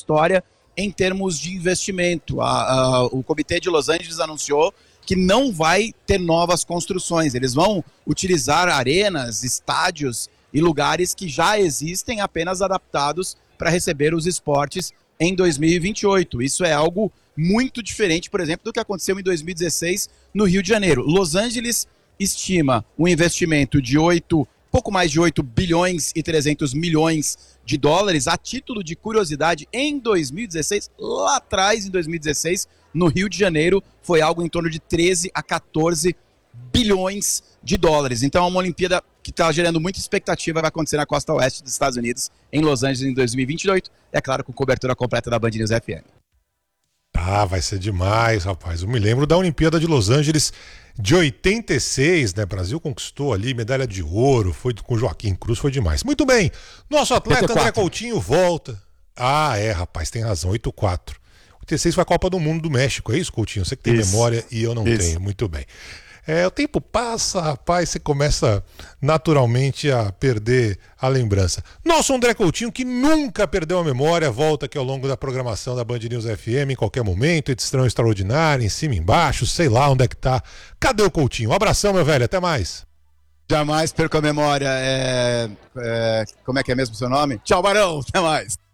história em termos de investimento. O Comitê de Los Angeles anunciou que não vai ter novas construções. Eles vão utilizar arenas, estádios e lugares que já existem, apenas adaptados para receber os esportes em 2028. Isso é algo muito diferente, por exemplo, do que aconteceu em 2016 no Rio de Janeiro. Los Angeles estima um investimento de pouco mais de 8 bilhões e 300 milhões de dólares. A título de curiosidade, em 2016, lá atrás, em 2016, no Rio de Janeiro, foi algo em torno de 13 a 14 bilhões de dólares. Então é uma Olimpíada que está gerando muita expectativa, vai acontecer na costa oeste dos Estados Unidos, em Los Angeles, em 2028. É claro, com cobertura completa da Band News FM. Ah, vai ser demais, rapaz. Eu me lembro da Olimpíada de Los Angeles de 86, né? Brasil conquistou ali medalha de ouro, foi com Joaquim Cruz, foi demais. Muito bem, nosso atleta 84. André Coutinho volta. Ah, rapaz, tem razão, 8-4. 86 foi a Copa do Mundo do México, é isso, Coutinho? Você que tem memória e eu não tenho, muito bem. O tempo passa, rapaz, você começa naturalmente a perder a lembrança. Nosso André Coutinho, que nunca perdeu a memória, volta aqui ao longo da programação da Band News FM, em qualquer momento, edição extraordinária, em cima, embaixo, sei lá onde é que tá. Cadê o Coutinho? Um abração, meu velho, até mais. Jamais perco a memória. Como é que é mesmo o seu nome? Tchau, Barão, até mais.